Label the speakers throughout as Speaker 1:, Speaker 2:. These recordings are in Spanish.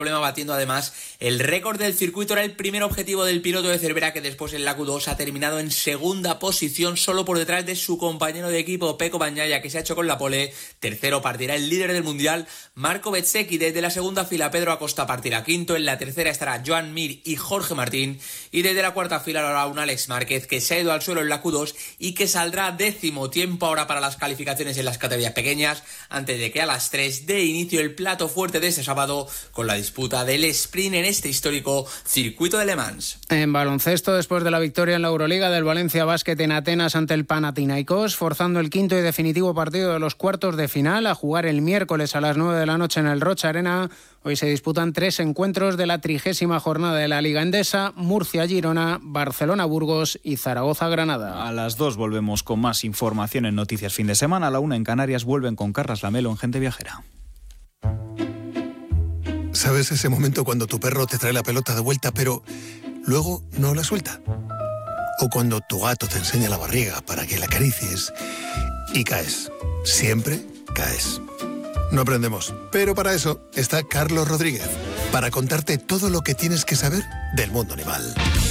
Speaker 1: problema, batiendo además el récord del circuito. Era el primer objetivo del piloto de Cervera, que después en la Q2 ha terminado en segunda posición, solo por detrás de su compañero de equipo Pecco Bagnaia, que se ha hecho con la pole. Tercero partirá el líder del mundial, Marco Bezzecchi. Desde la segunda fila Pedro Acosta partirá quinto, en la tercera estará Joan Mir y Jorge Martín, y desde la cuarta fila habrá un Alex Márquez, que se ha ido al suelo en la Q2 y que saldrá décimo. Tiempo ahora para las calificaciones en las categorías pequeñas, antes de que a las 3 dé inicio el plato fuerte de este sábado, con la disputa del sprint en este histórico circuito de Le Mans.
Speaker 2: En baloncesto, después de la victoria en la Euroliga del Valencia Basket en Atenas ante el Panathinaikos, forzando el quinto y definitivo partido de los cuartos de final a jugar el miércoles a las 9 de la noche en el Rocha Arena. Hoy se disputan 3 encuentros de la 30ª jornada de la Liga Endesa: Murcia-Girona, Barcelona-Burgos y Zaragoza-Granada.
Speaker 3: A las 2 volvemos con más información en Noticias Fin de Semana. A la 1 en Canarias vuelven con Carlas Lamelo en Gente Viajera.
Speaker 4: ¿Sabes ese momento cuando tu perro te trae la pelota de vuelta, pero luego no la suelta? O cuando tu gato te enseña la barriga para que la acaricies y caes. Siempre caes. No aprendemos, pero para eso está Carlos Rodríguez, para contarte todo lo que tienes que saber del mundo animal.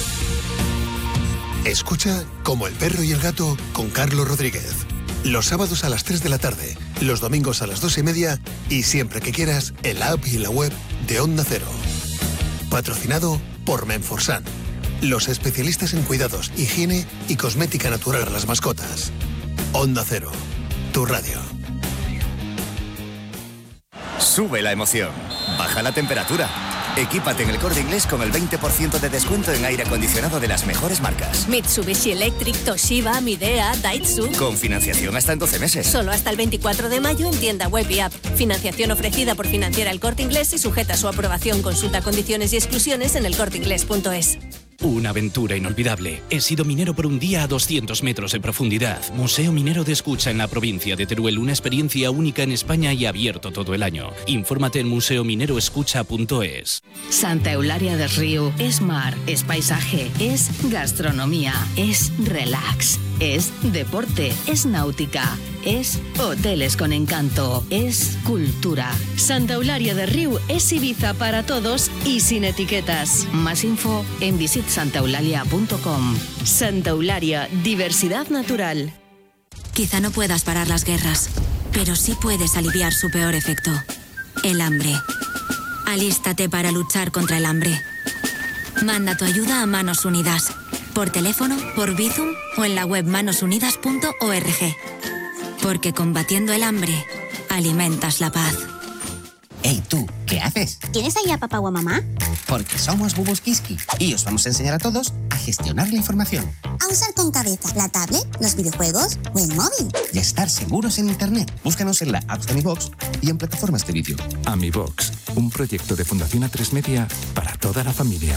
Speaker 4: Escucha Como el perro y el gato con Carlos Rodríguez. Los sábados a las 3 de la tarde, los domingos a las 2:30 y siempre que quieras en la app y en la web de Onda Cero. Patrocinado por Menforsan, los especialistas en cuidados, higiene y cosmética natural a las mascotas. Onda Cero, tu radio.
Speaker 5: Sube la emoción, baja la temperatura. Equípate en El Corte Inglés con el 20% de descuento en aire acondicionado de las mejores marcas.
Speaker 6: Mitsubishi Electric, Toshiba, Midea, Daitsu.
Speaker 5: Con financiación hasta en 12 meses.
Speaker 6: Solo hasta el 24 de mayo en tienda web y app. Financiación ofrecida por Financiera El Corte Inglés y sujeta a su aprobación. Consulta condiciones y exclusiones en elcorteinglés.es.
Speaker 7: Una aventura inolvidable. He sido minero por un día a 200 metros de profundidad. Museo Minero de Escucha en la provincia de Teruel. Una experiencia única en España y abierto todo el año. Infórmate en museomineroescucha.es.
Speaker 8: Santa Eulalia del Río es mar, es paisaje, es gastronomía, es relax, es deporte, es náutica, es hoteles con encanto, es cultura.
Speaker 9: Santa Eulalia del Río es Ibiza para todos y sin etiquetas.
Speaker 8: Más info en visitsantaeulalia.com.
Speaker 9: Santa Eulalia, diversidad natural.
Speaker 6: Quizá no puedas parar las guerras, pero sí puedes aliviar su peor efecto: el hambre. Alístate para luchar contra el hambre. Manda tu ayuda a Manos Unidas, por teléfono, por Bizum o en la web manosunidas.org. Porque combatiendo el hambre, alimentas la paz.
Speaker 10: Hey, tú, ¿qué haces?
Speaker 11: ¿Tienes ahí a papá o a mamá?
Speaker 10: Porque somos Bubus Kiski y os vamos a enseñar a todos a gestionar la información.
Speaker 11: A usar con cabeza la tablet, los videojuegos o el móvil.
Speaker 10: Y a estar seguros en Internet. Búscanos en la app de AmiBox y en plataformas de vídeo.
Speaker 12: AmiBox, un proyecto de Fundación A3 Media para toda la familia.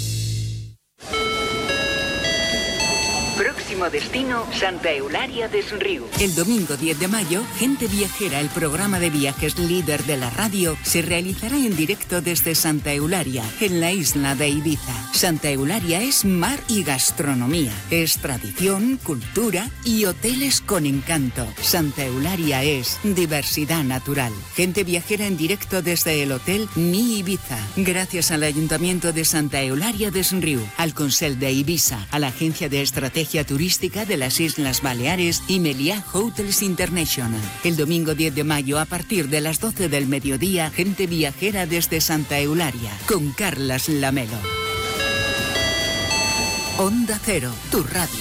Speaker 13: Próximo destino, Santa Eulalia des Riu. El domingo 10 de mayo, Gente Viajera, el programa de viajes líder de la radio, se realizará en directo desde Santa Eulalia, en la isla de Ibiza. Santa Eulalia es mar y gastronomía, es tradición, cultura y hoteles con encanto. Santa Eulalia es diversidad natural. Gente Viajera en directo desde el Hotel Mi Ibiza. Gracias al Ayuntamiento de Santa Eulalia des Riu, al Consell de Ibiza, a la Agencia de Estrategia Turística de las Islas Baleares y Meliá Hotels International. El domingo 10 de mayo, a partir de las 12 del mediodía, Gente Viajera desde Santa Eulalia, con Carlas Lamelo. Onda Cero, tu radio.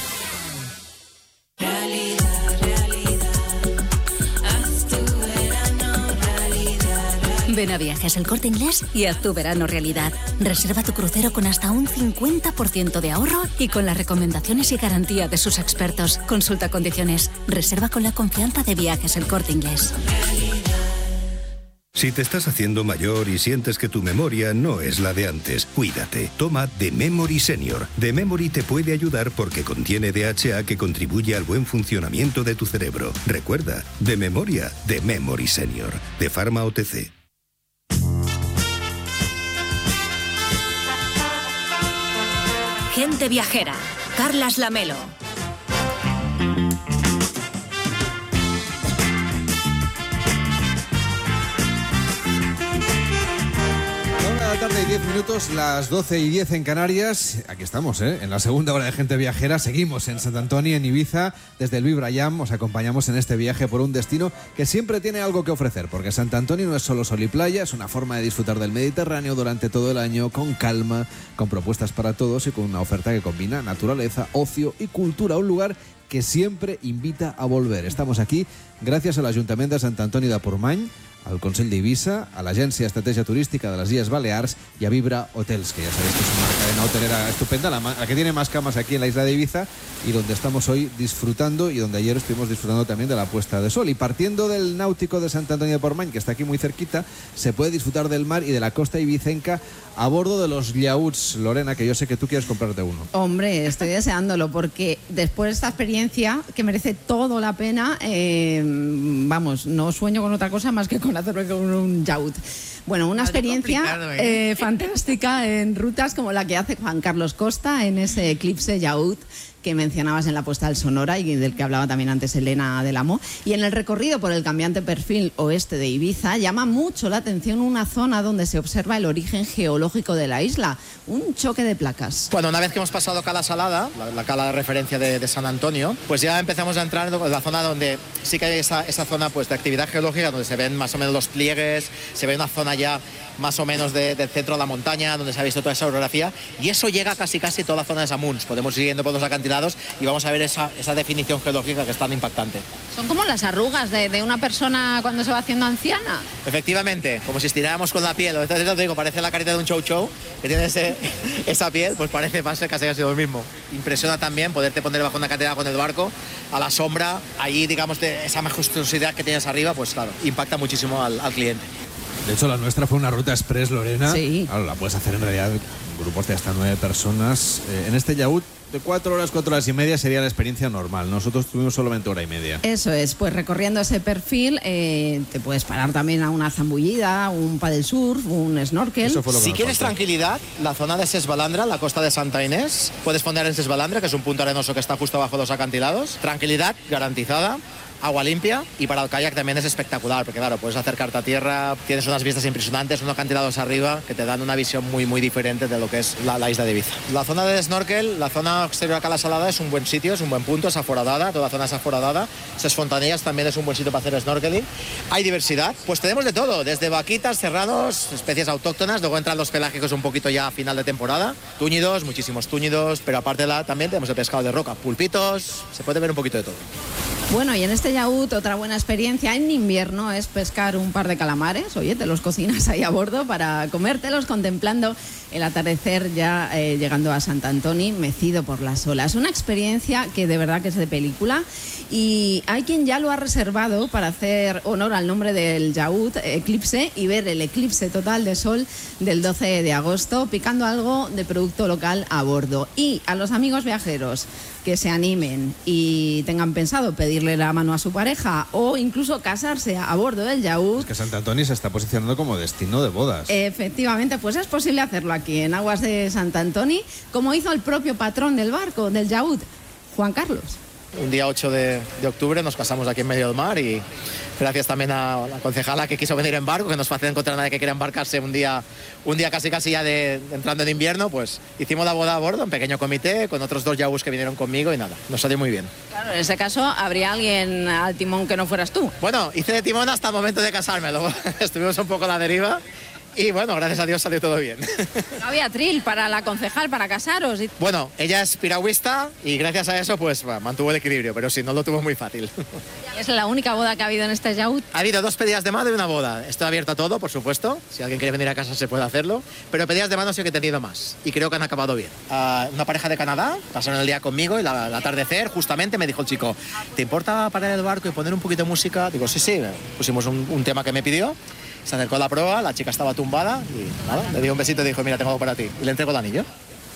Speaker 6: Ven a Viajes El Corte Inglés y haz tu verano realidad. Reserva tu crucero con hasta un 50% de ahorro y con las recomendaciones y garantía de sus expertos. Consulta condiciones. Reserva con la confianza de Viajes El Corte Inglés.
Speaker 14: Si te estás haciendo mayor y sientes que tu memoria no es la de antes, cuídate. Toma The Memory Senior. The Memory te puede ayudar porque contiene DHA que contribuye al buen funcionamiento de tu cerebro. Recuerda, de memoria, The Memory Senior. De Pharma OTC.
Speaker 6: Gente Viajera, Carlas Lamelo.
Speaker 15: tarde y 10 minutos, las 12 y 10 en Canarias. Aquí estamos, en la segunda hora de Gente Viajera. Seguimos en Sant Antoni, en Ibiza. Desde el Vibra Jam os acompañamos en este viaje por un destino que siempre tiene algo que ofrecer, porque Sant Antoni no es solo sol y playa, es una forma de disfrutar del Mediterráneo durante todo el año, con calma, con propuestas para todos y con una oferta que combina naturaleza, ocio y cultura. Un lugar que siempre invita a volver. Estamos aquí gracias al Ayuntamiento de Sant Antoni de Portmany, al Consell d'Eivissa, a la Agencia Estrategia Turística de las Illes Balears y a Vibra Hotels, que ya sabéis que es una cadena hotelera estupenda, la que tiene más camas aquí en la isla de Ibiza y donde estamos hoy disfrutando y donde ayer estuvimos disfrutando también de la puesta de sol. Y partiendo del náutico de Sant Antoni de Portmany, que está aquí muy cerquita, se puede disfrutar del mar y de la costa ibicenca a bordo de los llauts. Lorena, que yo sé que tú quieres comprarte uno.
Speaker 16: Hombre, estoy deseándolo porque después de esta experiencia, que merece todo la pena, vamos, no sueño con otra cosa más que con hacerlo con un yacht. Bueno, una experiencia fantástica en rutas como la que hace Juan Carlos Costa en ese Eclipse Yacht que mencionabas en la postal sonora y del que hablaba también antes Elena del Amo. Y en el recorrido por el cambiante perfil oeste de Ibiza llama mucho la atención una zona donde se observa el origen geológico de la isla, un choque de placas.
Speaker 17: Bueno, una vez que hemos pasado Cala Salada, la cala de referencia de San Antonio, pues ya empezamos a entrar en la zona donde sí que hay esa zona pues, de actividad geológica, donde se ven más o menos los pliegues, se ve una zona ya más o menos del centro de la montaña, donde se ha visto toda esa orografía, y eso llega casi toda la zona de Samuns. Podemos ir siguiendo por los acantilados y vamos a ver esa definición geológica que es tan impactante.
Speaker 16: Son como las arrugas de una persona cuando se va haciendo anciana.
Speaker 17: Efectivamente, como si estiráramos con la piel. Entonces te digo, parece la carita de un chow que tiene esa piel, pues parece casi lo mismo. Impresiona también poderte poner bajo una cátedra con el barco, a la sombra, ahí digamos de esa majestuosidad que tienes arriba, pues claro, impacta muchísimo al cliente.
Speaker 15: De hecho, la nuestra fue una ruta express, Lorena.
Speaker 16: Sí.
Speaker 15: Claro, la puedes hacer en realidad grupos de hasta 9 personas. En este yacht de 4 horas y media sería la experiencia normal. Nosotros tuvimos solamente hora y media.
Speaker 16: Eso es, pues recorriendo ese perfil te puedes parar también a una zambullida, un paddle surf, un snorkel.
Speaker 17: Si quieres tranquilidad, la zona de Sesbalandra, la costa de Santa Inés, puedes poner en Sesbalandra, que es un punto arenoso que está justo abajo de los acantilados. Tranquilidad garantizada. Agua limpia, y para el kayak también es espectacular, porque claro, puedes acercarte a tierra, tienes unas vistas impresionantes, unos acantilados arriba que te dan una visión muy diferente de lo que es la isla de Ibiza. La zona de snorkel, la zona exterior a Cala Salada es un buen sitio, es un buen punto, es aforadada, toda la zona es aforadada. Ses Fontanillas también es un buen sitio para hacer snorkeling. Hay diversidad, pues tenemos de todo, desde vaquitas, cerrados, especies autóctonas, luego entran los pelágicos un poquito ya a final de temporada, túnidos, muchísimos túnidos, pero aparte también tenemos el pescado de roca, pulpitos, se puede ver un poquito de todo.
Speaker 16: Bueno, y en este yacht otra buena experiencia en invierno es pescar un par de calamares. Oye, te los cocinas ahí a bordo para comértelos contemplando el atardecer ya llegando a Sant Antoni, mecido por las olas. Una experiencia que de verdad que es de película y hay quien ya lo ha reservado para hacer honor al nombre del yacht Eclipse y ver el eclipse total de sol del 12 de agosto picando algo de producto local a bordo. Y a los amigos viajeros que se animen y tengan pensado pedirle la mano a su pareja o incluso casarse a bordo del yacht.
Speaker 15: Es que Sant Antoni se está posicionando como destino de bodas.
Speaker 16: Efectivamente, pues es posible hacerlo aquí en aguas de Sant Antoni, como hizo el propio patrón del barco, del yacht, Juan Carlos.
Speaker 17: Un día 8 de octubre nos casamos aquí en medio del mar y gracias también a la concejala que quiso venir en barco, que nos fue a encontrar a nadie que quiera embarcarse un día casi ya entrando en invierno, pues hicimos la boda a bordo, un pequeño comité, con otros 2 yaguts que vinieron conmigo y nada, nos salió muy bien.
Speaker 16: Claro, en ese caso, ¿habría alguien al timón que no fueras tú?
Speaker 17: Bueno, hice de timón hasta el momento de casarme, luego estuvimos un poco a la deriva. Y bueno, gracias a Dios salió todo bien.
Speaker 16: No había trill para la concejal, para casaros.
Speaker 17: Bueno, ella es piragüista y gracias a eso pues mantuvo el equilibrio, pero sí, no lo tuvo muy fácil.
Speaker 16: ¿Es la única boda que ha habido en este yacht?
Speaker 17: Ha habido 2 pedidas de mano y una boda. Estoy abierto a todo, por supuesto. Si alguien quiere venir a casa se puede hacerlo. Pero pedidas de mano sí que he tenido más y creo que han acabado bien. Una pareja de Canadá pasaron el día conmigo y al atardecer justamente me dijo el chico, ¿te importa parar el barco y poner un poquito de música? Digo, sí. Pusimos un tema que me pidió. Se acercó a la proa, la chica estaba tumbada y nada, le dio un besito y dijo, mira, tengo algo para ti. Y le entregó el anillo.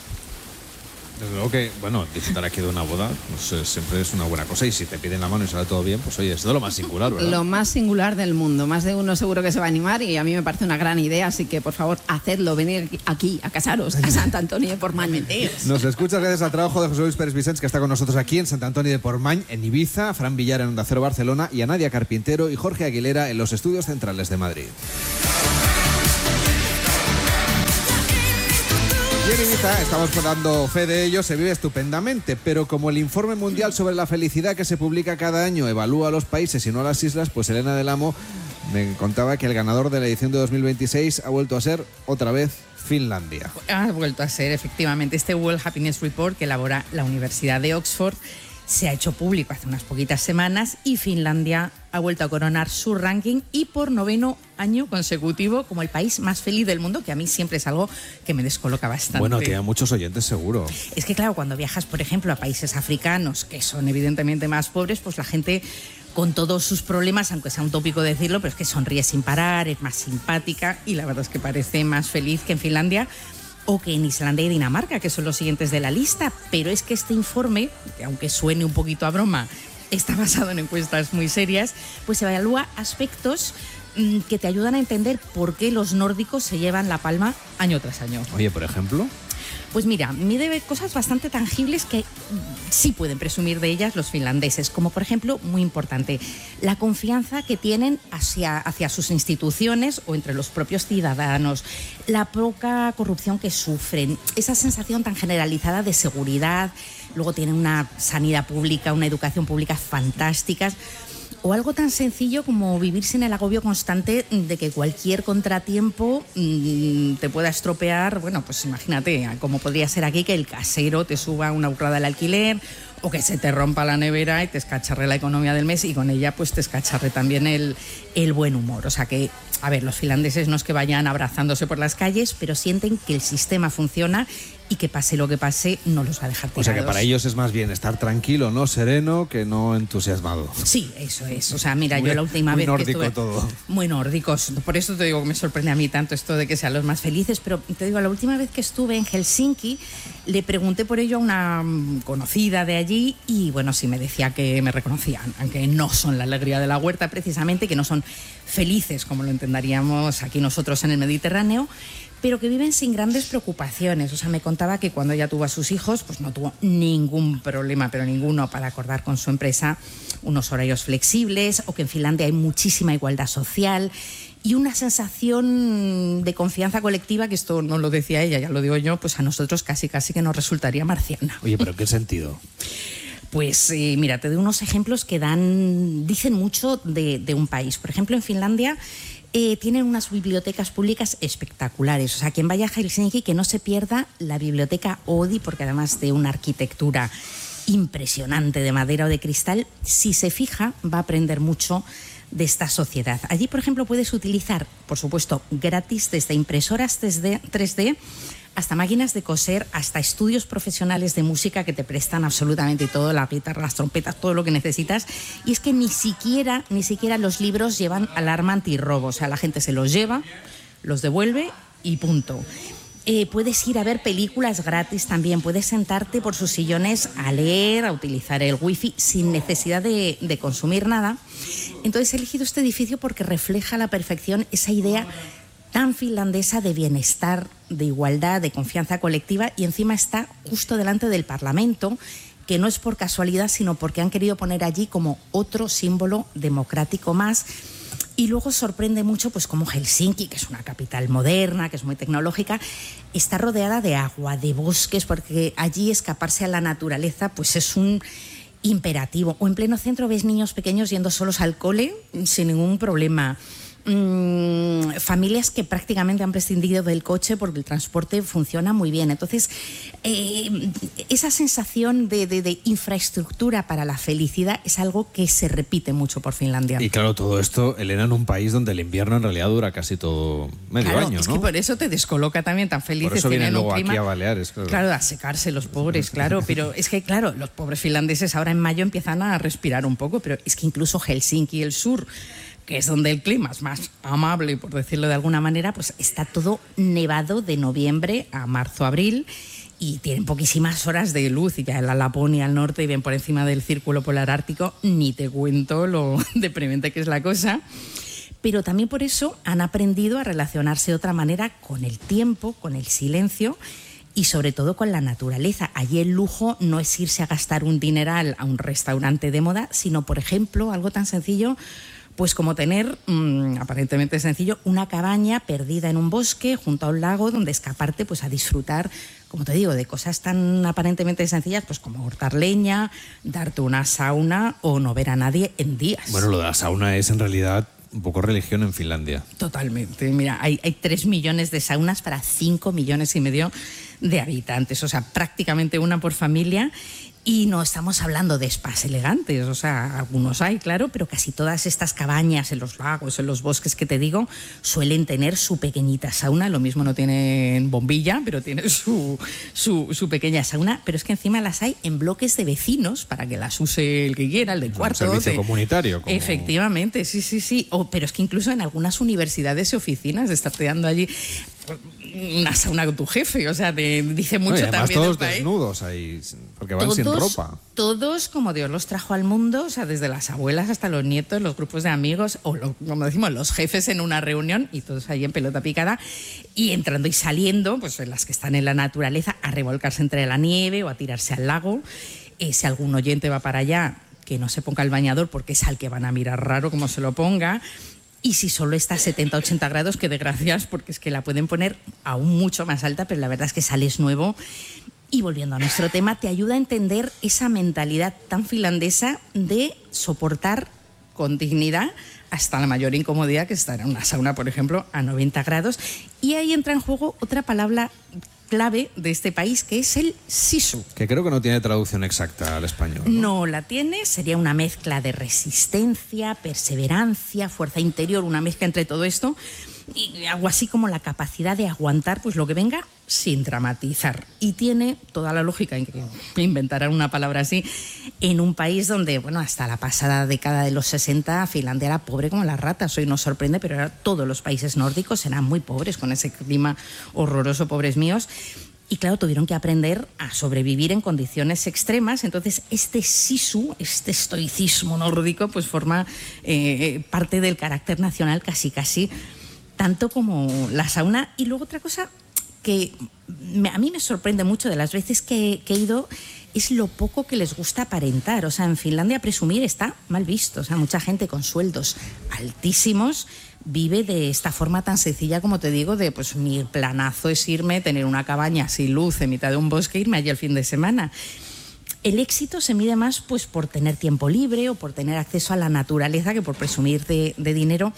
Speaker 15: Desde luego que, bueno, disfrutar aquí de una boda pues, siempre es una buena cosa y si te piden la mano y sale todo bien, pues oye, es de lo más singular, ¿verdad?
Speaker 16: Lo más singular del mundo. Más de uno seguro que se va a animar y a mí me parece una gran idea, así que por favor, hacedlo, venir aquí a casaros a Sant Antoni de Portmany.
Speaker 15: Nos escuchas gracias al trabajo de José Luis Pérez Vicens, que está con nosotros aquí en Sant Antoni de Portmany, en Ibiza, a Fran Villar en Onda Cero Barcelona y a Nadia Carpintero y Jorge Aguilera en los estudios centrales de Madrid. Y en Ibiza, estamos dando fe de ello, se vive estupendamente, pero como el informe mundial sobre la felicidad que se publica cada año evalúa a los países y no a las islas, pues Elena del Amo me contaba que el ganador de la edición de 2026 ha vuelto a ser otra vez Finlandia.
Speaker 18: Ha vuelto a ser, efectivamente, este World Happiness Report que elabora la Universidad de Oxford se ha hecho público hace unas poquitas semanas y Finlandia ha vuelto a coronar su ranking y por 9º año consecutivo como el país más feliz del mundo, que a mí siempre es algo que me descoloca bastante.
Speaker 15: Bueno, tiene muchos oyentes seguro.
Speaker 18: Es que claro, cuando viajas, por ejemplo, a países africanos que son evidentemente más pobres, pues la gente con todos sus problemas, aunque sea un tópico decirlo, pero es que sonríe sin parar, es más simpática y la verdad es que parece más feliz que en Finlandia o que en Islandia y Dinamarca, que son los siguientes de la lista. Pero es que este informe, que aunque suene un poquito a broma, está basado en encuestas muy serias, pues evalúa aspectos que te ayudan a entender por qué los nórdicos se llevan la palma año tras año.
Speaker 15: Oye, por ejemplo...
Speaker 18: Pues mira, mide cosas bastante tangibles que sí pueden presumir de ellas los finlandeses, como por ejemplo, muy importante, la confianza que tienen hacia sus instituciones o entre los propios ciudadanos, la poca corrupción que sufren, esa sensación tan generalizada de seguridad, luego tienen una sanidad pública, una educación pública fantásticas. O algo tan sencillo como vivir sin el agobio constante de que cualquier contratiempo te pueda estropear. Bueno, pues imagínate, como podría ser aquí que el casero te suba una burrada al alquiler o que se te rompa la nevera y te escacharre la economía del mes y con ella pues te escacharre también el buen humor. O sea que, a ver, los finlandeses no es que vayan abrazándose por las calles, pero sienten que el sistema funciona y que pase lo que pase no los va a dejar tirados.
Speaker 15: O sea que para ellos es más bien estar tranquilo, no sereno, que no entusiasmado.
Speaker 18: Sí, eso es. O sea, mira, yo la última vez que estuve...
Speaker 15: todo.
Speaker 18: Muy nórdicos. Por eso te digo que me sorprende a mí tanto esto de que sean los más felices, pero te digo, la última vez que estuve en Helsinki le pregunté por ello a una conocida de allí y bueno, sí me decía que me reconocían, aunque no son la alegría de la huerta precisamente, que no son felices como lo entenderíamos aquí nosotros en el Mediterráneo, pero que viven sin grandes preocupaciones. O sea, me contaba que cuando ella tuvo a sus hijos, pues no tuvo ningún problema, pero ninguno, para acordar con su empresa unos horarios flexibles, o que en Finlandia hay muchísima igualdad social y una sensación de confianza colectiva, que esto no lo decía ella, ya lo digo yo, pues a nosotros casi que nos resultaría marciana.
Speaker 15: Oye, ¿pero en qué sentido?
Speaker 18: Pues mira, te doy unos ejemplos que dicen mucho de un país. Por ejemplo, en Finlandia tienen unas bibliotecas públicas espectaculares. O sea, quien vaya a Helsinki que no se pierda la biblioteca Oodi, porque además de una arquitectura impresionante de madera o de cristal, si se fija va a aprender mucho de esta sociedad. Allí, por ejemplo, puedes utilizar, por supuesto, gratis, desde impresoras 3D hasta máquinas de coser, hasta estudios profesionales de música que te prestan absolutamente todo, la guitarra, las trompetas, todo lo que necesitas. Y es que ni siquiera los libros llevan alarma antirrobo. O sea, la gente se los lleva, los devuelve y punto. Puedes ir a ver películas gratis también, puedes sentarte por sus sillones a leer, a utilizar el wifi sin necesidad de consumir nada. Entonces he elegido este edificio porque refleja a la perfección esa idea tan finlandesa de bienestar, de igualdad, de confianza colectiva, y encima está justo delante del Parlamento, que no es por casualidad, sino porque han querido poner allí como otro símbolo democrático más. Y luego sorprende mucho pues como Helsinki, que es una capital moderna, que es muy tecnológica, está rodeada de agua, de bosques, porque allí escaparse a la naturaleza pues es un imperativo. O en pleno centro ves niños pequeños yendo solos al cole sin ningún problema. Familias que prácticamente han prescindido del coche porque el transporte funciona muy bien. Entonces, esa sensación de infraestructura para la felicidad es algo que se repite mucho por Finlandia.
Speaker 15: Y claro, todo esto, Elena, en un país donde el invierno en realidad dura casi todo medio año, ¿no?
Speaker 18: Es que por eso te descoloca también tan felices.
Speaker 15: Por eso vienen luego
Speaker 18: clima,
Speaker 15: aquí a Baleares.
Speaker 18: Claro, a secarse los pobres, claro. Pero es que, claro, los pobres finlandeses ahora en mayo empiezan a respirar un poco, pero es que incluso Helsinki, el sur, que es donde el clima es más amable, por decirlo de alguna manera, pues está todo nevado de noviembre a marzo, abril, y tienen poquísimas horas de luz, y ya en la Laponia al norte y bien por encima del círculo polar ártico, ni te cuento lo deprimente que es la cosa. Pero también por eso han aprendido a relacionarse de otra manera con el tiempo, con el silencio y sobre todo con la naturaleza. Allí el lujo no es irse a gastar un dineral a un restaurante de moda, sino, por ejemplo, algo tan sencillo Pues como tener, aparentemente sencillo, una cabaña perdida en un bosque junto a un lago donde escaparte pues a disfrutar, como te digo, de cosas tan aparentemente sencillas pues como cortar leña, darte una sauna o no ver a nadie en días.
Speaker 15: Bueno, lo de la sauna es en realidad un poco religión en Finlandia.
Speaker 18: Totalmente. Mira, hay 3 millones de saunas para 5,5 millones de habitantes, o sea, prácticamente una por familia. Y no estamos hablando de spas elegantes, o sea, algunos hay, claro, pero casi todas estas cabañas en los lagos, en los bosques que te digo, suelen tener su pequeñita sauna. Lo mismo no tienen bombilla, pero tienen su pequeña sauna. Pero es que encima las hay en bloques de vecinos para que las use el que quiera, el del cuarto.
Speaker 15: Un servicio comunitario. Como...
Speaker 18: Efectivamente, sí. Pero es que incluso en algunas universidades y oficinas estarte dando allí una sauna con tu jefe, o sea, te dice mucho también.
Speaker 15: Todos desnudos ahí, porque van sin ropa.
Speaker 18: Todos como Dios los trajo al mundo, o sea, desde las abuelas hasta los nietos, los grupos de amigos, o como decimos, los jefes en una reunión, y todos ahí en pelota picada, y entrando y saliendo, pues las que están en la naturaleza, a revolcarse entre la nieve o a tirarse al lago. Si algún oyente va para allá, que no se ponga el bañador porque es al que van a mirar raro como se lo ponga. Y si solo está a 70-80 grados, que de gracias, porque es que la pueden poner aún mucho más alta, pero la verdad es que sales nuevo. Y volviendo a nuestro tema, te ayuda a entender esa mentalidad tan finlandesa de soportar con dignidad hasta la mayor incomodidad, que es estar en una sauna, por ejemplo, a 90 grados. Y ahí entra en juego otra palabra clave de este país, que es el sisu.
Speaker 15: Que creo que no tiene traducción exacta al español.
Speaker 18: No la tiene, sería una mezcla de resistencia, perseverancia, fuerza interior, una mezcla entre todo esto, y algo así como la capacidad de aguantar pues lo que venga sin dramatizar. Y tiene toda la lógica en que inventarán una palabra así en un país donde, bueno, hasta la pasada década de los 60 Finlandia era pobre como las ratas. Hoy nos sorprende, pero ahora todos los países nórdicos eran muy pobres con ese clima horroroso, pobres míos. Y claro, tuvieron que aprender a sobrevivir en condiciones extremas. Entonces, este sisu, este estoicismo nórdico, pues forma parte del carácter nacional casi, tanto como la sauna. Y luego otra cosa que a mí me sorprende mucho de las veces que he ido es lo poco que les gusta aparentar. O sea, en Finlandia presumir está mal visto. O sea, mucha gente con sueldos altísimos vive de esta forma tan sencilla como te digo, de pues mi planazo es irme, tener una cabaña sin luz en mitad de un bosque, irme allí el fin de semana. El éxito se mide más pues por tener tiempo libre o por tener acceso a la naturaleza que por presumir de dinero.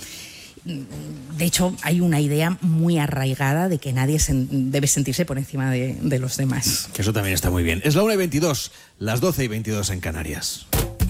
Speaker 18: De hecho, hay una idea muy arraigada de que nadie debe sentirse por encima de los demás.
Speaker 15: Que eso también está muy bien. Es la 1:22, las 12:22 en Canarias.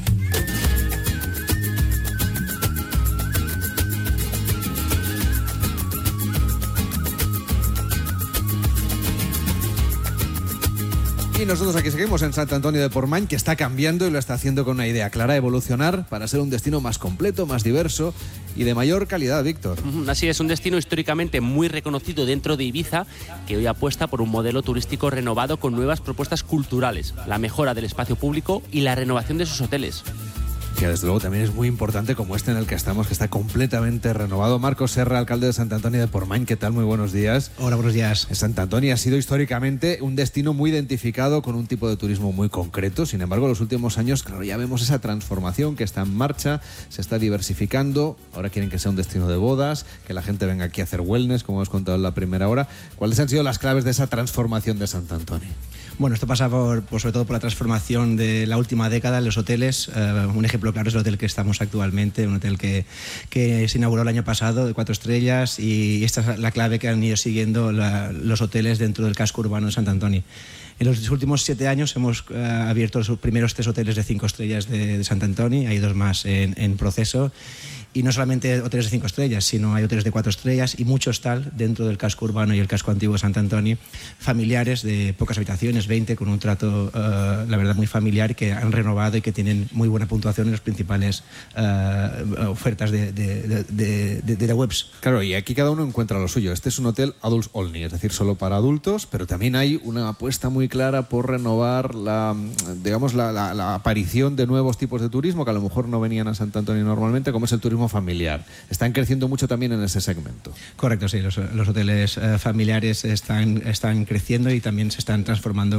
Speaker 15: Y nosotros aquí seguimos en Sant Antonio de Portmany, que está cambiando y lo está haciendo con una idea clara: evolucionar para ser un destino más completo, más diverso y de mayor calidad, Víctor.
Speaker 19: Así es, un destino históricamente muy reconocido dentro de Ibiza, que hoy apuesta por un modelo turístico renovado con nuevas propuestas culturales, la mejora del espacio público y la renovación de sus hoteles.
Speaker 15: Que desde luego también es muy importante, como este en el que estamos, que está completamente renovado. Marcos Serra, alcalde de Sant Antonio de Portmany, ¿qué tal? Muy buenos días.
Speaker 20: Hola, buenos días.
Speaker 15: Sant Antonio ha sido históricamente un destino muy identificado con un tipo de turismo muy concreto. Sin embargo, en los últimos años, claro, ya vemos esa transformación que está en marcha, se está diversificando. Ahora quieren que sea un destino de bodas, que la gente venga aquí a hacer wellness, como hemos contado en la primera hora. ¿Cuáles han sido las claves de esa transformación de Sant Antonio?
Speaker 20: Bueno, esto pasa sobre todo por la transformación de la última década en los hoteles. Un ejemplo claro es el hotel que estamos actualmente, un hotel que se inauguró el año pasado, de 4 estrellas, y esta es la clave que han ido siguiendo los hoteles dentro del casco urbano de Sant Antonio. En los últimos 7 años hemos abierto los primeros 3 hoteles de 5 estrellas de Sant Antonio, hay 2 más en proceso. Y no solamente hoteles de 5 estrellas, sino hay hoteles de 4 estrellas y mucho hostal dentro del casco urbano y el casco antiguo de Sant Antonio, familiares de pocas habitaciones, 20, con un trato, la verdad, muy familiar, que han renovado y que tienen muy buena puntuación en las principales ofertas de webs.
Speaker 15: Claro, y aquí cada uno encuentra lo suyo. Este es un hotel adults only, es decir, solo para adultos, pero también hay una apuesta muy clara por renovar la aparición de nuevos tipos de turismo que a lo mejor no venían a Sant Antonio normalmente, como es el turismo familiar. Están creciendo mucho también en ese segmento.
Speaker 20: Correcto, sí. Los hoteles familiares están creciendo y también se están transformando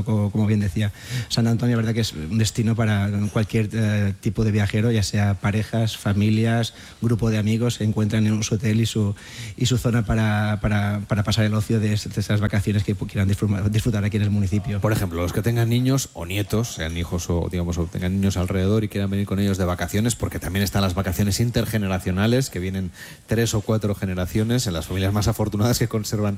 Speaker 20: estupendo, como bien decía. Sant Antonio, la verdad que es un destino para cualquier tipo de viajero, ya sea parejas, familias, grupo de amigos, se encuentran en su hotel y su zona para pasar el ocio de esas vacaciones que quieran disfrutar aquí en el municipio.
Speaker 15: Por ejemplo, los que tengan niños o nietos, sean hijos o tengan niños alrededor y quieran venir con ellos de vacaciones, porque también están las vacaciones intergeneracionales, que vienen 3 o 4 generaciones en las familias más afortunadas que conservan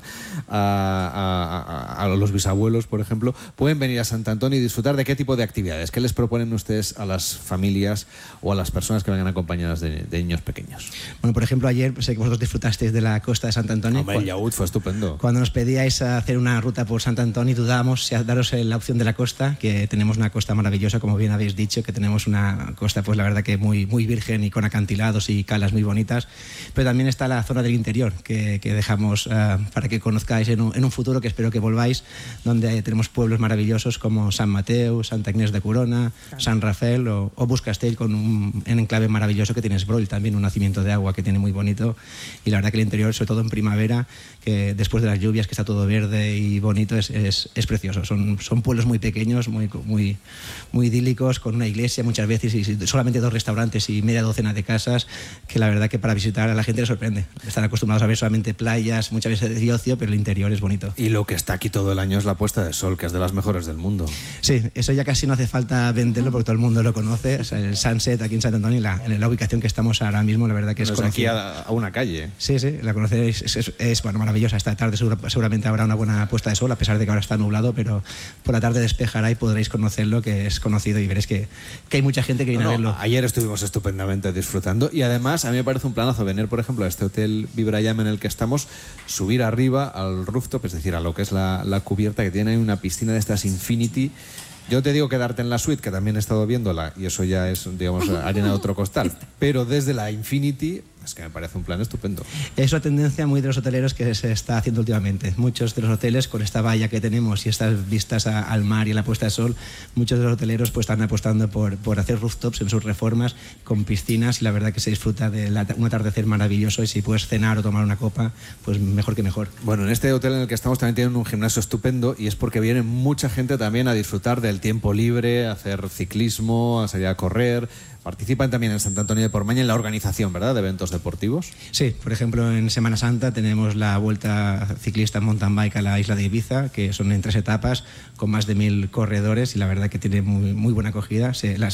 Speaker 15: a los bisabuelos, por ejemplo, pueden venir a Sant Antonio y disfrutar de qué tipo de actividades. ¿Qué les proponen ustedes a las familias o a las personas que vengan acompañadas de niños pequeños?
Speaker 20: Bueno, por ejemplo, ayer sé que vosotros disfrutasteis de la costa de Sant Antonio.
Speaker 15: Hombre, el yacht fue estupendo.
Speaker 20: Cuando nos pedíais hacer una ruta por Sant Antonio, dudábamos si daros la opción de la costa, que tenemos una costa maravillosa, como bien habéis dicho, que tenemos una costa, pues la verdad que muy, muy virgen y con acantilados y calas muy bonitas, pero también está la zona del interior que dejamos para que conozcáis en un futuro, que espero que volváis, donde tenemos pueblos maravillosos como Sant Mateu, Santa Agnès de Corona, Sant Rafael o Buscastell, con un enclave maravilloso que tiene Esbroll, también un nacimiento de agua que tiene muy bonito, y la verdad que el interior, sobre todo en primavera, que después de las lluvias, que está todo verde y bonito, es precioso. Son pueblos muy pequeños, muy idílicos, con una iglesia muchas veces y solamente 2 restaurantes y media docena de casas, que la verdad que para visitar a la gente le sorprende. Están acostumbrados a ver solamente playas, muchas veces de ocio, pero el interior es bonito.
Speaker 15: Y lo que está aquí todo el año es la puesta de sol, que es de las mejores del mundo.
Speaker 20: Sí, eso ya casi no hace falta venderlo porque todo el mundo lo conoce. O sea, el sunset aquí en Sant Antonio, en la ubicación que estamos ahora mismo, la verdad que es
Speaker 15: aquí a una calle.
Speaker 20: Sí, la conocéis, es bueno, maravillosa. Esta tarde seguramente habrá una buena puesta de sol, a pesar de que ahora está nublado, pero por la tarde despejará y podréis conocerlo, que es conocido, y veréis que hay mucha gente que viene a verlo.
Speaker 15: Ayer estuvimos estupendamente disfrutando, y además a mí me parece un planazo venir, por ejemplo, a este hotel Vibrayam en el que estamos, subir arriba al rooftop, es decir, a lo que es la cubierta, que tiene una piscina de estas Infinity. Yo te digo quedarte en la suite, que también he estado viéndola, y eso ya es, digamos, arena de otro costal. Pero desde la Infinity, es que me parece un plan estupendo.
Speaker 20: Es una tendencia muy de los hoteleros que se está haciendo últimamente. Muchos de los hoteles, con esta valla que tenemos y estas vistas al mar y a la puesta de sol, muchos de los hoteleros pues están apostando por hacer rooftops en sus reformas con piscinas, y la verdad que se disfruta de un atardecer maravilloso, y si puedes cenar o tomar una copa, pues mejor que mejor.
Speaker 15: Bueno, en este hotel en el que estamos también tienen un gimnasio estupendo, y es porque viene mucha gente también a disfrutar del tiempo libre, a hacer ciclismo, a salir a correr. Participan también en Sant Antonio de Portmany en la organización, ¿verdad?, de eventos deportivos.
Speaker 20: Sí, por ejemplo, en Semana Santa tenemos la Vuelta Ciclista Mountain Bike a la isla de Ibiza, que son en 3 etapas, con más de 1000 corredores, y la verdad que tiene muy buena acogida.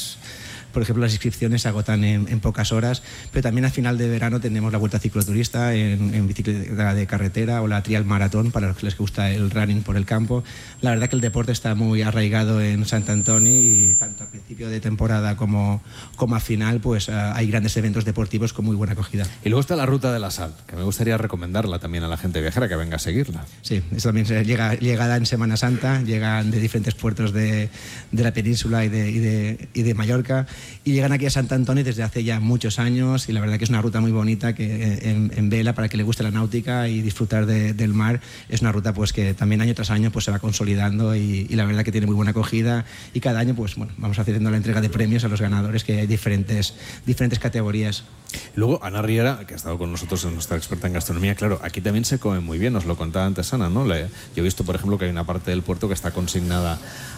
Speaker 20: Por ejemplo, las inscripciones se agotan en pocas horas, pero también al final de verano tenemos la Vuelta Cicloturista en bicicleta de carretera, o la Trial Maratón para los que les gusta el running por el campo. La verdad que el deporte está muy arraigado en Sant Antoni, y tanto al principio de temporada como a final, pues hay grandes eventos deportivos con muy buena acogida.
Speaker 15: Y luego está la Ruta de la Sal, que me gustaría recomendarla también a la gente viajera que venga a seguirla.
Speaker 20: Sí, eso también llegada en Semana Santa, llegan de diferentes puertos de la península y de Mallorca, y llegan aquí a Sant Antoni desde hace ya muchos años, y la verdad que es una ruta muy bonita, que en vela, para que le guste la náutica y disfrutar del mar, es una ruta pues que también año tras año pues se va consolidando, y la verdad que tiene muy buena acogida, y cada año pues bueno, vamos haciendo la entrega de premios a los ganadores, que hay diferentes categorías.
Speaker 15: Luego Ana Riera, que ha estado con nosotros, es nuestra experta en gastronomía. Claro, aquí también se come muy bien, nos lo contaba antes Ana, ¿no? Yo he visto, por ejemplo, que hay una parte del puerto que está consignada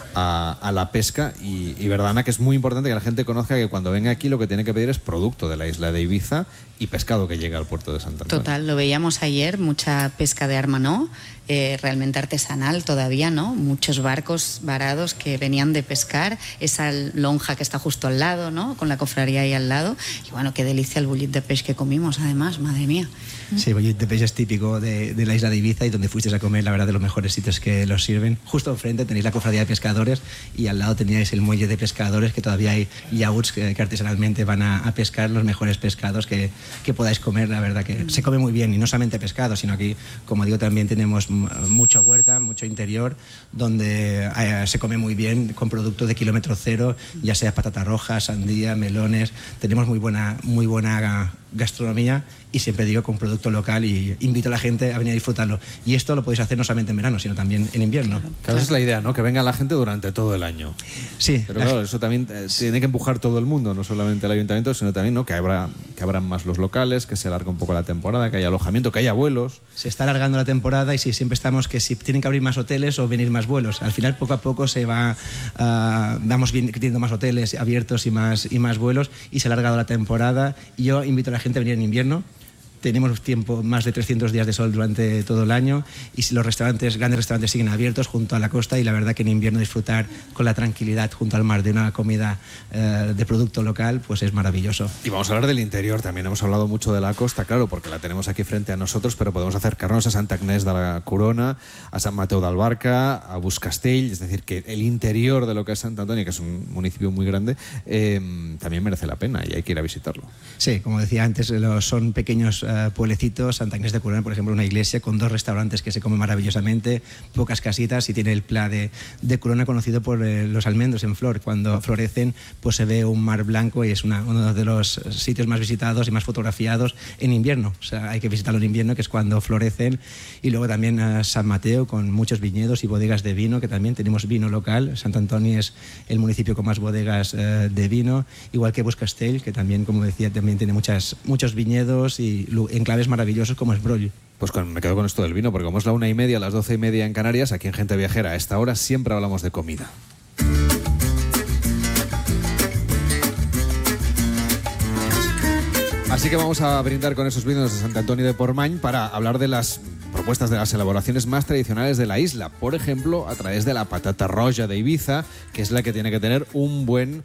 Speaker 15: a la pesca, y verdad, Ana, que es muy importante que la gente conozca que cuando venga aquí lo que tiene que pedir es producto de la isla de Ibiza y pescado que llega al puerto de Sant Antoni.
Speaker 21: Total, lo veíamos ayer, mucha pesca de arma, realmente artesanal todavía, ¿no? Muchos barcos varados que venían de pescar, esa lonja que está justo al lado, ¿no?, con la cofradía ahí al lado, y bueno, qué delicia el bullit de peix que comimos, además, madre mía.
Speaker 20: Sí, bullit de peix es típico de la isla de Ibiza, y donde fuisteis a comer, la verdad, de los mejores sitios que los sirven. Justo enfrente tenéis la cofradía de pescadores, y al lado teníais el muelle de pescadores, que todavía hay yachts que artesanalmente van a pescar los mejores pescados que podáis comer. La verdad que se come muy bien, y no solamente pescado, sino aquí, como digo, también tenemos mucha huerta, mucho interior, donde se come muy bien con producto de kilómetro cero, ya sea patata roja, sandía, melones. Tenemos muy buena gastronomía, y siempre digo con producto local, y invito a la gente a venir a disfrutarlo. Y esto lo podéis hacer no solamente en verano, sino también en invierno.
Speaker 15: Claro, esa es la idea, ¿no?, que venga la gente durante todo el año.
Speaker 20: Sí.
Speaker 15: Pero claro, eso también tiene que empujar todo el mundo, no solamente el ayuntamiento, sino también, ¿no?, que abran más los locales, que se alargue un poco la temporada, que haya alojamiento, que haya vuelos.
Speaker 20: Se está alargando la temporada, y sí, siempre estamos que si tienen que abrir más más hoteles o venir más vuelos. Al final, poco a poco vamos teniendo más hoteles abiertos y más vuelos, y se ha alargado la temporada. Y yo invito a la gente a venir en invierno. Tenemos más de 300 días de sol durante todo el año, y si los grandes restaurantes siguen abiertos junto a la costa, y la verdad que en invierno disfrutar con la tranquilidad junto al mar de una comida de producto local, pues es maravilloso.
Speaker 15: Y vamos a hablar del interior también. Hemos hablado mucho de la costa, claro, porque la tenemos aquí frente a nosotros, pero podemos acercarnos a Santa Agnés de la Corona, a San Mateo de Albarca, a Buscastell. Es decir, que el interior de lo que es Sant Antoni, que es un municipio muy grande, también merece la pena y hay que ir a visitarlo.
Speaker 20: Sí, como decía antes, son pequeños pueblecitos. Santa Agnés de Corona, por ejemplo, una iglesia con 2 restaurantes que se comen maravillosamente, pocas casitas, y tiene el Pla de Corona, conocido por los almendros en flor. Cuando florecen, pues se ve un mar blanco, y es uno de los sitios más visitados y más fotografiados en invierno. O sea, hay que visitarlo en invierno, que es cuando florecen. Y luego también San Mateo, con muchos viñedos y bodegas de vino, que también tenemos vino local. Sant Antoni es el municipio con más bodegas de vino, igual que Buscastell, que también, como decía, también tiene muchos viñedos y enclaves maravillosos como es Broll.
Speaker 15: Pues me quedo con esto del vino, porque como es la 1:30, las 12:30 en Canarias, aquí en Gente Viajera, a esta hora siempre hablamos de comida. Así que vamos a brindar con esos vinos de Sant Antoni de Portmany para hablar de las propuestas de las elaboraciones más tradicionales de la isla. Por ejemplo, a través de la patata roja de Ibiza, que es la que tiene que tener un buen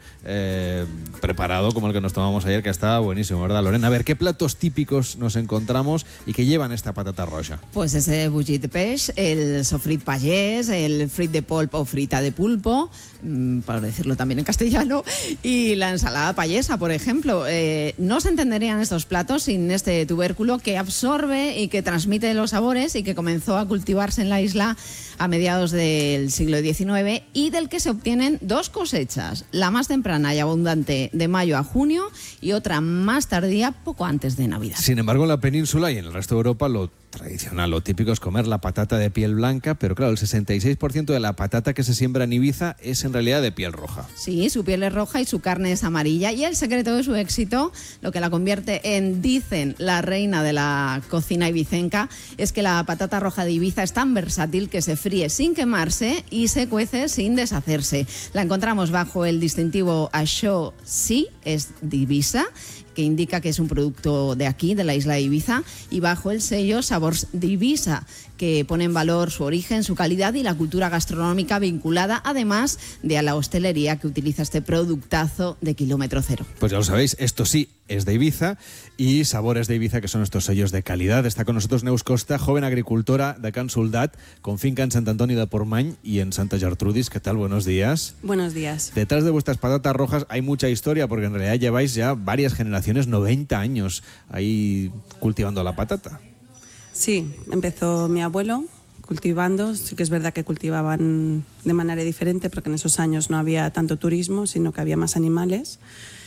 Speaker 15: preparado, como el que nos tomamos ayer, que estaba buenísimo, ¿verdad, Lorena? A ver, ¿qué platos típicos nos encontramos y que llevan esta patata roja?
Speaker 16: Pues ese bullit de peix, el sofrit pagès, el frit de polp o frita de pulpo, para decirlo también en castellano, y la ensalada payesa, por ejemplo. No se entenderían estos platos sin este tubérculo que absorbe y que transmite los sabores, y que comenzó a cultivarse en la isla a mediados del siglo XIX, y del que se obtienen 2 cosechas, la más temprana y abundante de mayo a junio, y otra más tardía poco antes de Navidad.
Speaker 15: Sin embargo, en la península y en el resto de Europa, lo tradicional, lo típico es comer la patata de piel blanca, pero claro, el 66% de la patata que se siembra en Ibiza es en realidad de piel roja.
Speaker 16: Sí, su piel es roja y su carne es amarilla, y el secreto de su éxito, lo que la convierte en, dicen, la reina de la cocina ibicenca, es que la patata roja de Ibiza es tan versátil que se fríe sin quemarse y se cuece sin deshacerse. La encontramos bajo el distintivo Això sí es d'Ibiza, que indica que es un producto de aquí, de la isla de Ibiza, y bajo el sello Sabors d'Ibiza, que pone en valor su origen, su calidad y la cultura gastronómica vinculada, además de a la hostelería que utiliza este productazo de kilómetro cero.
Speaker 15: Pues ya lo sabéis, esto sí es de Ibiza, y Sabores de Ibiza, que son estos sellos de calidad. Está con nosotros Neus Costa, joven agricultora de Can Soldat, con finca en Sant Antoni de Portmany y en Santa Gertrudis. ¿Qué tal? Buenos días.
Speaker 1: Buenos días.
Speaker 15: Detrás de vuestras patatas rojas hay mucha historia, porque en realidad lleváis ya varias generaciones, 90 años ahí cultivando la patata.
Speaker 1: Sí, empezó mi abuelo cultivando. Sí que es verdad que cultivaban de manera diferente, porque en esos años no había tanto turismo, sino que había más animales.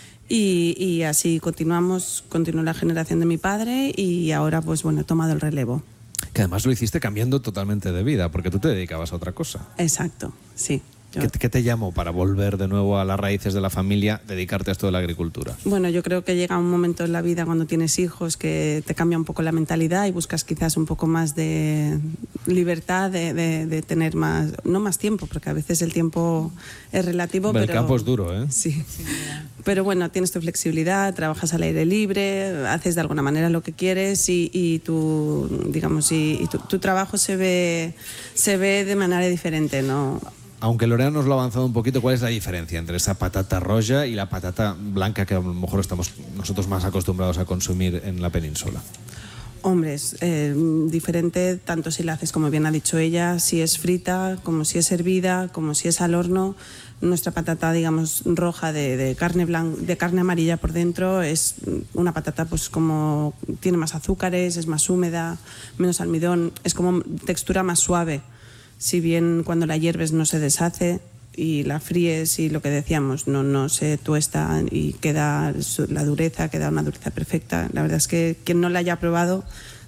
Speaker 1: Y así continuó la generación de mi padre, y ahora pues bueno, he tomado el relevo.
Speaker 15: Que además lo hiciste cambiando totalmente de vida, porque tú te dedicabas a otra cosa.
Speaker 1: Exacto, sí.
Speaker 15: ¿Qué te llamó para volver de nuevo a las raíces de la familia, dedicarte a esto de la agricultura?
Speaker 1: Bueno, yo creo que llega un momento en la vida cuando tienes hijos que te cambia un poco la mentalidad y buscas quizás un poco más de libertad, de tener más, no más tiempo, porque a veces el tiempo es relativo.
Speaker 15: El campo es duro, ¿eh?
Speaker 1: Sí. Pero bueno, tienes tu flexibilidad, trabajas al aire libre, haces de alguna manera lo que quieres, y tu, digamos, y tu trabajo se ve de manera diferente, ¿no?
Speaker 15: Aunque Lorena nos lo ha avanzado un poquito, ¿cuál es la diferencia entre esa patata roja y la patata blanca que a lo mejor estamos nosotros más acostumbrados a consumir en la península?
Speaker 1: Hombre, es diferente tanto si la haces, como bien ha dicho ella, si es frita, como si es hervida, como si es al horno. Nuestra patata, digamos, roja de carne amarilla por dentro, es una patata pues como tiene más azúcares, es más húmeda, menos almidón, es como textura más suave. Si bien cuando la hierves no se deshace y la fríes, y lo que decíamos, no se tuesta y queda la dureza, queda una dureza perfecta. La verdad es que quien no la haya probado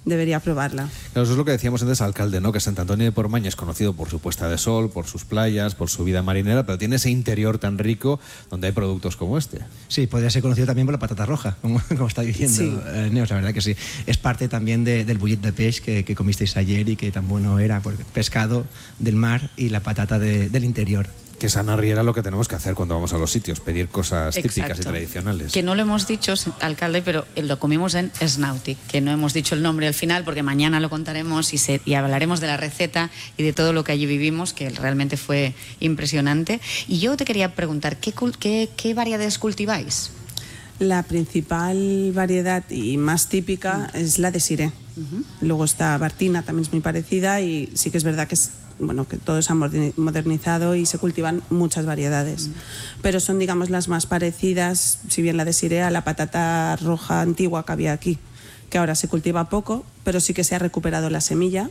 Speaker 1: debería probarla.
Speaker 15: Claro, eso es lo que decíamos antes, alcalde, ¿no? Que Sant Antoni de Portmany es conocido por su puesta de sol, por sus playas, por su vida marinera, pero tiene ese interior tan rico donde hay productos como este.
Speaker 20: Sí, podría ser conocido también por la patata roja, como está diciendo Neus, la verdad que sí. Es parte también del bullet de peix que comisteis ayer y que tan bueno era, porque pescado del mar y la patata del interior.
Speaker 15: Que sana riera lo que tenemos que hacer cuando vamos a los sitios, pedir cosas típicas y tradicionales.
Speaker 21: Que no lo hemos dicho, alcalde, pero lo comimos en Snautic, que no hemos dicho el nombre al final porque mañana lo contaremos y hablaremos de la receta y de todo lo que allí vivimos, que realmente fue impresionante. Y yo te quería preguntar, ¿qué variedades cultiváis?
Speaker 1: La principal variedad y más típica es la de Siré. Luego está Bartina, también es muy parecida, y sí que es verdad que que todo se ha modernizado y se cultivan muchas variedades, pero son, digamos, las más parecidas, si bien la de Siré, a la patata roja antigua que había aquí, que ahora se cultiva poco, pero sí que se ha recuperado la semilla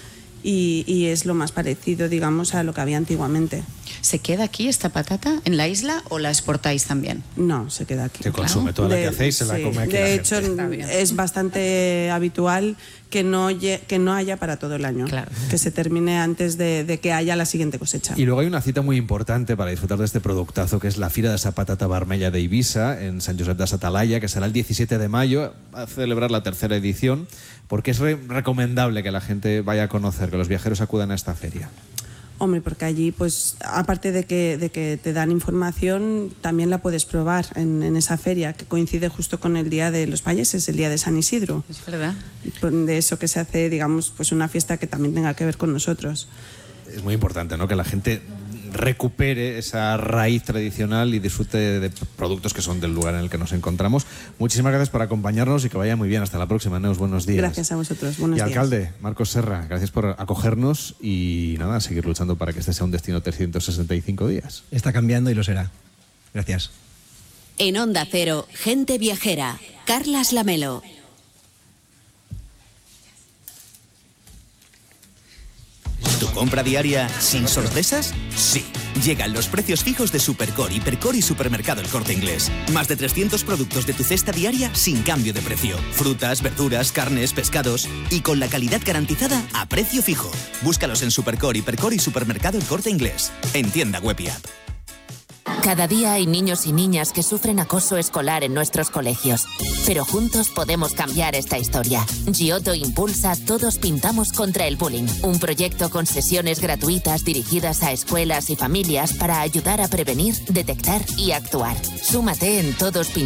Speaker 1: y es lo más parecido, digamos, a lo que había antiguamente.
Speaker 21: ¿Se queda aquí esta patata en la isla o la exportáis también?
Speaker 1: No, se queda aquí.
Speaker 15: Se consume toda la que hacéis, se la come aquí.
Speaker 1: De hecho, es bastante habitual que no haya para todo el año, que se termine antes de que haya la siguiente cosecha.
Speaker 15: Y luego hay una cita muy importante para disfrutar de este productazo, que es la Fira de la Patata Vermella de Ibiza, en Sant Josep de sa Talaia, que será el 17 de mayo, a celebrar la tercera edición, porque es recomendable que la gente vaya a conocer, que los viajeros acudan a esta feria.
Speaker 1: Hombre, porque allí, pues, aparte de que te dan información, también la puedes probar en esa feria, que coincide justo con el Día de los Payeses, el Día de San Isidro.
Speaker 21: Es verdad.
Speaker 1: De eso que se hace, digamos, pues una fiesta que también tenga que ver con nosotros.
Speaker 15: Es muy importante, ¿no?, que la gente recupere esa raíz tradicional y disfrute de productos que son del lugar en el que nos encontramos. Muchísimas gracias por acompañarnos y que vaya muy bien. Hasta la próxima, Neus. Buenos días.
Speaker 1: Gracias a vosotros. Buenos días.
Speaker 15: Y alcalde, Marcos Serra, gracias por acogernos y nada, seguir luchando para que este sea un destino 365 días.
Speaker 20: Está cambiando y lo será. Gracias.
Speaker 2: En Onda Cero, Gente Viajera, Carlas Lamelo.
Speaker 5: ¿Tu compra diaria sin sorpresas? Sí. Llegan los precios fijos de Supercore, Hipercore y Supermercado El Corte Inglés. Más de 300 productos de tu cesta diaria sin cambio de precio. Frutas, verduras, carnes, pescados y con la calidad garantizada a precio fijo. Búscalos en Supercore, Hipercore y Supermercado El Corte Inglés. En tienda web y app.
Speaker 6: Cada día hay niños y niñas que sufren acoso escolar en nuestros colegios. Pero juntos podemos cambiar esta historia. Giotto impulsa Todos Pintamos contra el Bullying, un proyecto con sesiones gratuitas dirigidas a escuelas y familias para ayudar a prevenir, detectar y actuar. Súmate en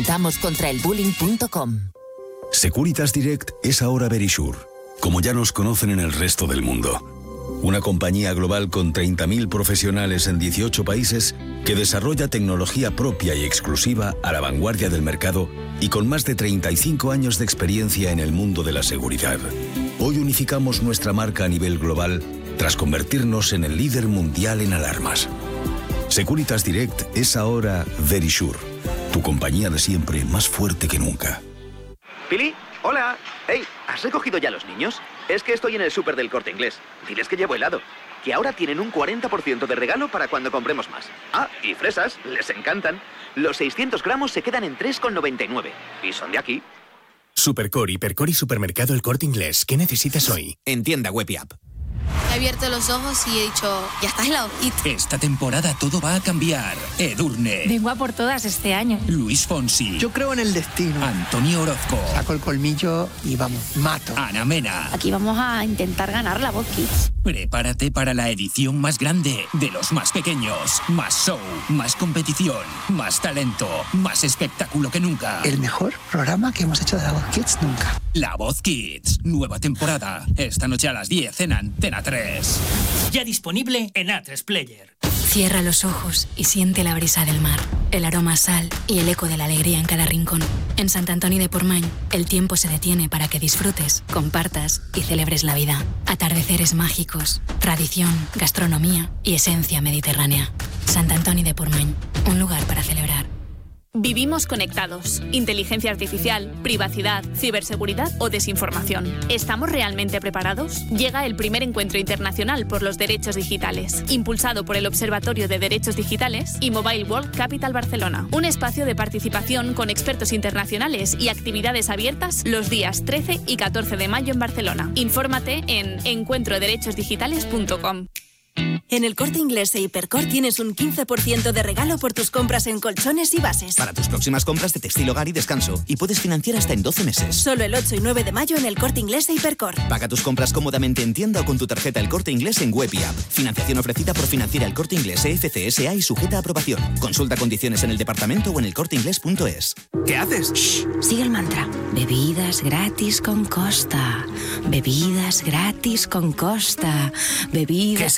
Speaker 6: todospintamoscontraelbullying.com.
Speaker 22: Securitas Direct es ahora Verisure, como ya nos conocen en el resto del mundo. Una compañía global con 30.000 profesionales en 18 países que desarrolla tecnología propia y exclusiva a la vanguardia del mercado y con más de 35 años de experiencia en el mundo de la seguridad. Hoy unificamos nuestra marca a nivel global tras convertirnos en el líder mundial en alarmas. Securitas Direct es ahora Verisure, tu compañía de siempre más fuerte que nunca.
Speaker 23: Pili, hola. Hey, ¿has recogido ya a los niños? Es que estoy en el súper del Corte Inglés. Diles que llevo helado. Que ahora tienen un 40% de regalo para cuando compremos más. Ah, y fresas, les encantan. Los 600 gramos se quedan en 3,99. Y son de aquí.
Speaker 24: Supercore, Hipercore y Supermercado El Corte Inglés. ¿Qué necesitas hoy?
Speaker 5: En tienda web y app.
Speaker 25: He abierto los ojos y he dicho, ya estás helado.
Speaker 24: Esta temporada todo va a cambiar. Edurne.
Speaker 25: Vengo a por todas este año.
Speaker 24: Luis Fonsi.
Speaker 26: Yo creo en el destino.
Speaker 24: Antonio Orozco.
Speaker 26: Saco el colmillo y vamos, mato.
Speaker 24: Ana Mena.
Speaker 25: Aquí vamos a intentar ganar la Voz Kids.
Speaker 24: Prepárate para la edición más grande de los más pequeños. Más show, más competición, más talento, más espectáculo que nunca.
Speaker 26: El mejor programa que hemos hecho de la Voz Kids nunca.
Speaker 24: La Voz Kids, nueva temporada. Esta noche a las 10 en Antena 3.
Speaker 27: Ya disponible en A3 Player.
Speaker 6: Cierra los ojos y siente la brisa del mar, el aroma a sal y el eco de la alegría en cada rincón. En Sant Antoni de Portmany, el tiempo se detiene para que disfrutes, compartas y celebres la vida. Atardeceres mágicos, tradición, gastronomía y esencia mediterránea. Sant Antoni de Portmany, un lugar para celebrar.
Speaker 3: Vivimos conectados. Inteligencia artificial, privacidad, ciberseguridad o desinformación. ¿Estamos realmente preparados? Llega el primer encuentro internacional por los derechos digitales, impulsado por el Observatorio de Derechos Digitales y Mobile World Capital Barcelona. Un espacio de participación con expertos internacionales y actividades abiertas los días 13 y 14 de mayo en Barcelona. Infórmate en encuentroderechosdigitales.com.
Speaker 4: En El Corte Inglés e Hipercor tienes un 15% de regalo por tus compras en colchones y bases.
Speaker 5: Para tus próximas compras de textil, hogar y descanso. Y puedes financiar hasta en 12 meses.
Speaker 4: Solo el 8 y 9 de mayo en El Corte Inglés e Hipercor.
Speaker 5: Paga tus compras cómodamente en tienda o con tu tarjeta El Corte Inglés en web y app. Financiación ofrecida por Financiera El Corte Inglés EFCSA y sujeta a aprobación. Consulta condiciones en el departamento o en elcorteinglés.es.
Speaker 7: ¿Qué haces?
Speaker 4: Shh, sigue el mantra. Bebidas gratis con Costa. Bebidas gratis con Costa. Bebidas...